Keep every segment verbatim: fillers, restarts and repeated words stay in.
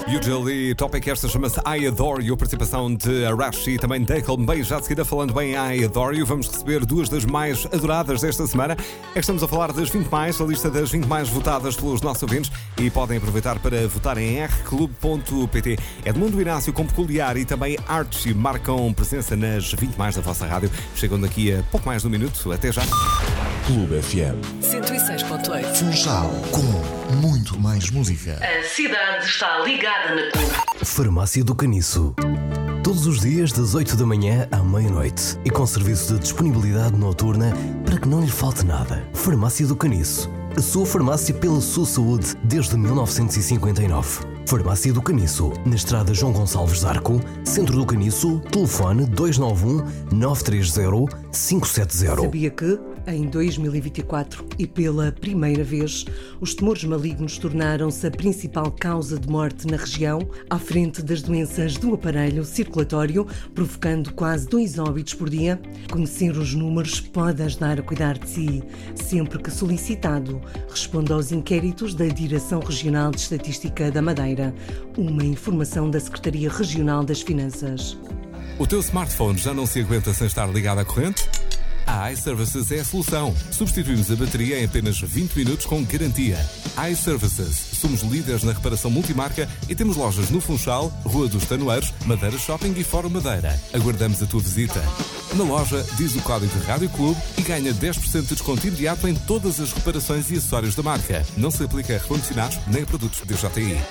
Usually Topic, esta chama-se I Adore You, a participação de Arashi e também Dackel. Bem, já de seguida, falando bem I Adore You, vamos receber duas das mais adoradas desta semana. É que estamos a falar das vinte mais, a lista das vinte mais votadas pelos nossos ouvintes, e podem aproveitar para votar em r clube ponto p t. Edmundo Inácio com Peculiar e também Archie marcam presença nas vinte mais da vossa rádio. Chegam daqui a pouco mais de um minuto. Até já. Clube F M cento e seis ponto oito. Funchal, com muito mais música. A cidade está ligada na Clube. Farmácia do Caniço. Todos os dias das oito da manhã à meia-noite e com serviço de disponibilidade noturna para que não lhe falte nada. Farmácia do Caniço. A sua farmácia pela sua saúde desde mil novecentos e cinquenta e nove. Farmácia do Caniço, na estrada João Gonçalves Arco, Centro do Caniço, telefone dois nove um, nove três zero, cinco sete zero. Sabia que, em dois mil e vinte e quatro, e pela primeira vez, os tumores malignos tornaram-se a principal causa de morte na região, à frente das doenças do aparelho circulatório, provocando quase dois óbitos por dia? Conhecer os números pode ajudar a cuidar de si. Sempre que solicitado, responda aos inquéritos da Direção Regional de Estatística da Madeira. Uma informação da Secretaria Regional das Finanças. O teu smartphone já não se aguenta sem estar ligado à corrente? A iServices é a solução. Substituímos a bateria em apenas vinte minutos com garantia. iServices. Somos líderes na reparação multimarca e temos lojas no Funchal, Rua dos Tanoeiros, Madeira Shopping e Fórum Madeira. Aguardamos a tua visita. Na loja, diz o código de Rádio Clube e ganha dez por cento de desconto imediato em todas as reparações e acessórios da marca. Não se aplica a recondicionados nem a produtos D J I.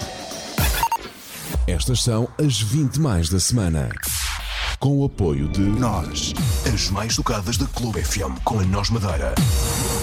Estas são as vinte mais da semana. Com o apoio de Nós, as mais tocadas da Clube F M, com a Nós Madeira.